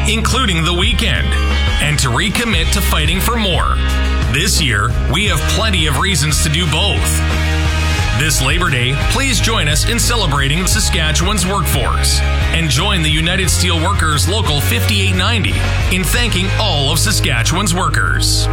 including the weekend, and to recommit to fighting for more. This year, we have plenty of reasons to do both. This Labor Day, please join us in celebrating Saskatchewan's workforce and join the United Steelworkers Local 5890 in thanking all of Saskatchewan's workers.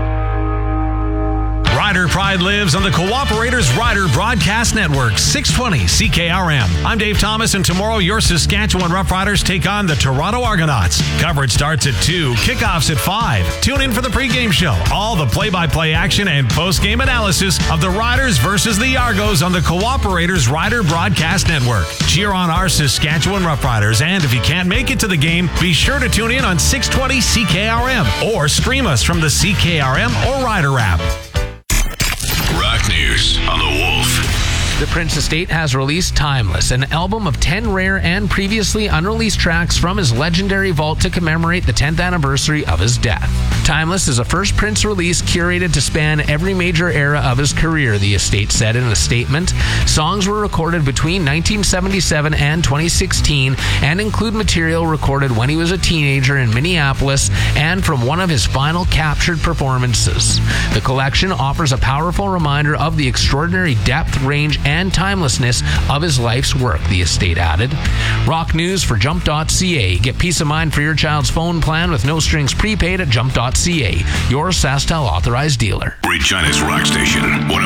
Rider Pride lives on the Cooperators Rider Broadcast Network, 620 CKRM. I'm Dave Thomas, and tomorrow your Saskatchewan Roughriders take on the Toronto Argonauts. Coverage starts at 2, kickoffs at 5. Tune in for the pregame show, all the play-by-play action and postgame analysis of the Riders versus the Argos on the Cooperators Rider Broadcast Network. Cheer on our Saskatchewan Roughriders, and if you can't make it to the game, be sure to tune in on 620 CKRM or stream us from the CKRM or Rider app. Rock News on the Wolf. The Prince Estate has released Timeless, an album of 10 rare and previously unreleased tracks from his legendary vault to commemorate the 10th anniversary of his death. Timeless is a first Prince release curated to span every major era of his career, the estate said in a statement. Songs were recorded between 1977 and 2016 and include material recorded when he was a teenager in Minneapolis and from one of his final captured performances. The collection offers a powerful reminder of the extraordinary depth, range, and timelessness of his life's work, the estate added. Rock News for Jump.ca. Get peace of mind for your child's phone plan with no strings prepaid at Jump.ca, your SaskTel authorized dealer. Regina's Rock Station, 106.3.